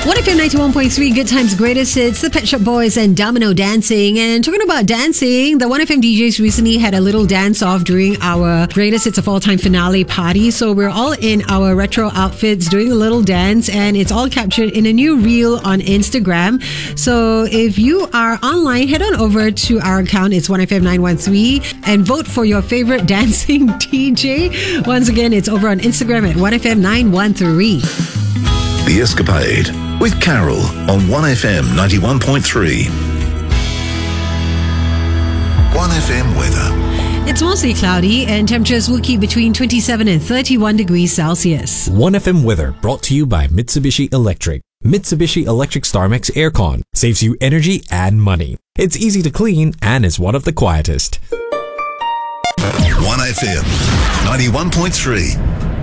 1FM 91.3, Good Times, Greatest Hits, the Pet Shop Boys and Domino Dancing. And talking about dancing, the 1FM DJs recently had a little dance-off during our Greatest Hits of All Time finale party. So we're all in our retro outfits doing a little dance, and it's all captured in a new reel on Instagram. So if you are online, head on over to our account, it's 1FM 913, and vote for your favorite dancing DJ. Once again, it's over on Instagram at 1FM 913. The Escapade with Carol on 1FM 91.3. 1FM weather. It's mostly cloudy and temperatures will keep between 27 and 31 degrees Celsius. 1FM weather brought to you by Mitsubishi Electric. Mitsubishi Electric StarMax Aircon saves you energy and money. It's easy to clean and is one of the quietest. 1FM 91.3.